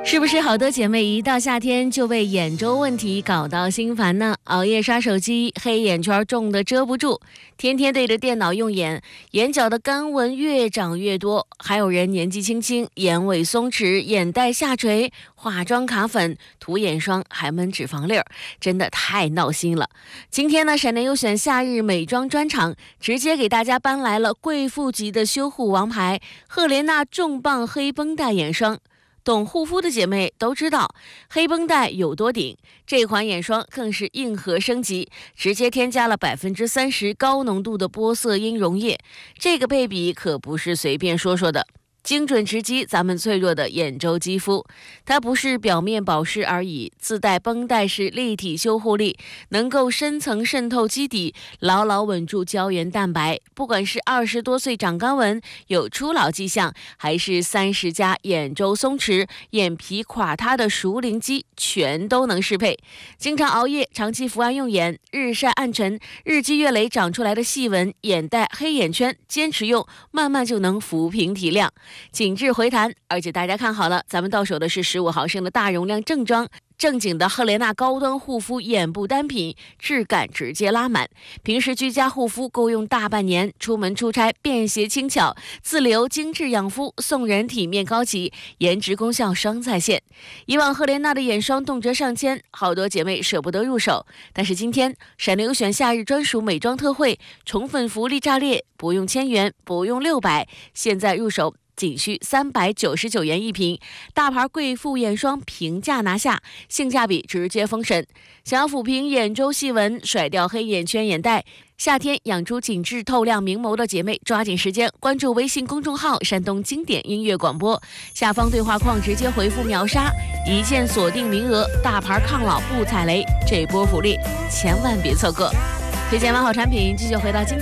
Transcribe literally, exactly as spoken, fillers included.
是不是好多姐妹一到夏天就为眼周问题搞到心烦呢？熬夜刷手机，黑眼圈重的遮不住，天天对着电脑用眼，眼角的干纹越长越多。还有人年纪轻轻，眼尾松弛，眼袋下垂，化妆卡粉，涂眼霜还闷脂肪粒儿，真的太闹心了。今天呢，闪电优选夏日美妆专场，直接给大家搬来了贵妇级的修护王牌赫莲娜重磅黑绷带眼霜。懂护肤的姐妹都知道黑绷带有多顶，这款眼霜更是硬核升级，直接添加了百分之三十高浓度的玻色因溶液，这个配比可不是随便说说的，精准直击咱们脆弱的眼周肌肤。它不是表面保湿而已，自带绷带式立体修护力，能够深层渗透基底，牢牢稳住胶原蛋白。不管是二十多岁长干纹有初老迹象，还是三十加眼周松弛、眼皮垮塌的熟龄肌，全都能适配。经常熬夜、长期伏案用眼、日晒暗沉、日积月累长出来的细纹、眼袋、黑眼圈，坚持用，慢慢就能抚平提亮，紧致回弹。而且大家看好了，咱们到手的是十五毫升的大容量正装，正经的赫莲娜高端护肤眼部单品，质感直接拉满。平时居家护肤够用大半年，出门出差便携轻巧，自留精致养肤，送人体面高级，颜值功效双在线。以往赫莲娜的眼霜动辄上千，好多姐妹舍不得入手，但是今天闪流选夏日专属美妆特惠，宠粉福利炸裂，不用千元，不用六百，现在入手仅需三百九十九元一瓶，大牌贵妇眼霜平价拿下，性价比直接封神。想要抚平眼周细纹，甩掉黑眼圈眼袋，夏天养出紧致透亮明眸的姐妹，抓紧时间关注微信公众号山东经典音乐广播，下方对话框直接回复秒杀，一键锁定名额，大牌抗老不踩雷，这波福利千万别错过。推荐完好产品，继续回到今天